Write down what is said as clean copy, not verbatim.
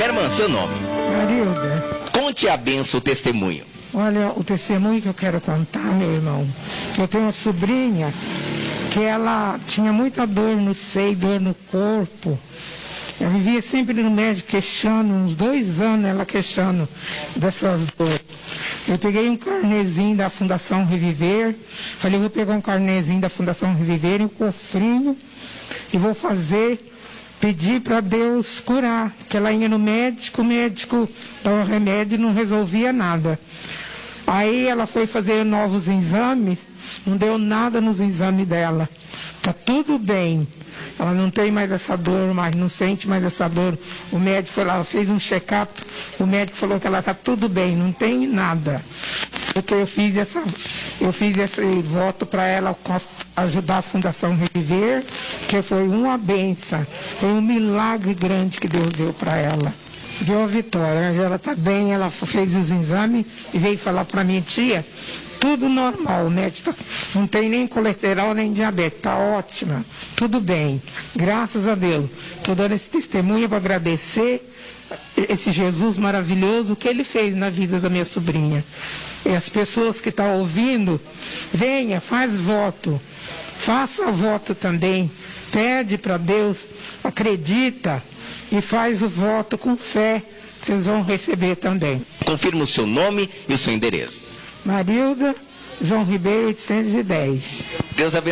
Minha irmã, seu nome? Marilda. Conte a benção, o testemunho. Olha, o testemunho que eu quero contar, meu irmão, eu tenho uma sobrinha que ela tinha muita dor no seio, dor no corpo. Ela vivia sempre no médico queixando, uns 2 anos ela queixando dessas dores. Eu peguei um carnezinho da Fundação Reviver, falei, vou pegar um carnezinho da Fundação Reviver, um cofrinho, e vou pedir para Deus curar. Que ela ia no médico, o médico dava remédio e não resolvia nada. Aí ela foi fazer novos exames, não deu nada nos exames dela. Tá tudo bem. Ela não tem mais essa dor, mas não sente mais essa dor. O médico foi lá, ela fez um check-up, o médico falou que ela tá tudo bem, não tem nada. Porque eu fiz esse voto para ela ajudar a Fundação Reviver, que foi uma bênção, foi um milagre grande que Deus deu para ela. Deu a vitória, ela está bem, ela fez os exames e veio falar para minha tia, tudo normal, o médico não tem nem colesterol nem diabetes, está ótima, tudo bem, graças a Deus. Estou dando esse testemunho para agradecer esse Jesus maravilhoso que ele fez na vida da minha sobrinha. E as pessoas que estão ouvindo, venha, faz voto, faça voto também, pede para Deus, acredita e faz o voto com fé, vocês vão receber também. Confirma o seu nome e o seu endereço. Marilda, João Ribeiro, 810. Deus abençoe.